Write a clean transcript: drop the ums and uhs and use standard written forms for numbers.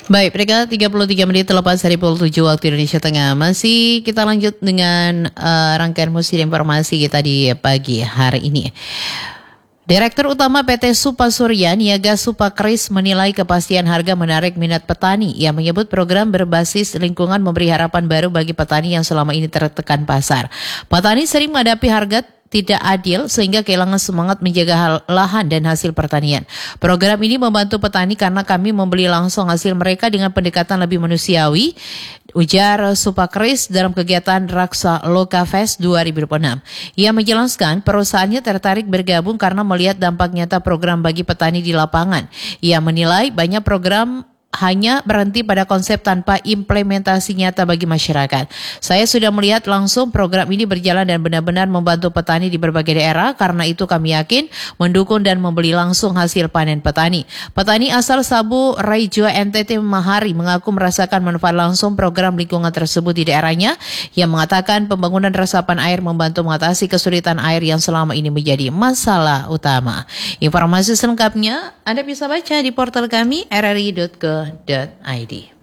Baik, mereka 33 menit terlepas dari pukul 7 waktu Indonesia Tengah. Masih kita lanjut dengan rangkaian musik informasi kita di pagi hari ini. Direktur Utama PT Supasurya Niaga Supakris menilai kepastian harga menarik minat petani. Ia menyebut program berbasis lingkungan memberi harapan baru bagi petani yang selama ini tertekan pasar. Petani sering menghadapi harga tidak adil sehingga kehilangan semangat menjaga lahan dan hasil pertanian. Program ini membantu petani karena kami membeli langsung hasil mereka dengan pendekatan lebih manusiawi, ujar Supakris dalam kegiatan Raksa Loka Fest 2026. Ia menjelaskan perusahaannya tertarik bergabung karena melihat dampak nyata program bagi petani di lapangan. Ia menilai banyak program hanya berhenti pada konsep tanpa implementasi nyata bagi masyarakat. Saya sudah melihat langsung program ini berjalan dan benar-benar membantu petani di berbagai daerah. Karena itu kami yakin mendukung dan membeli langsung hasil panen petani. Petani asal Sabu Raijua NTT Mahari mengaku merasakan manfaat langsung program lingkungan tersebut di daerahnya. Ia mengatakan pembangunan resapan air membantu mengatasi kesulitan air yang selama ini menjadi masalah utama. Informasi selengkapnya Anda bisa baca di portal kami rri.co.id.